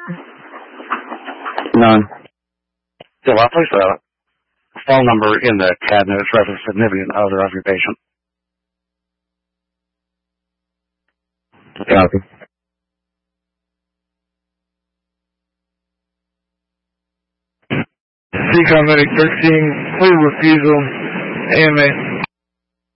None. Yeah, well, please phone number in the cabinet is reference significant other of your patient. Copy. CCOM Medic 13, full refusal, AMA.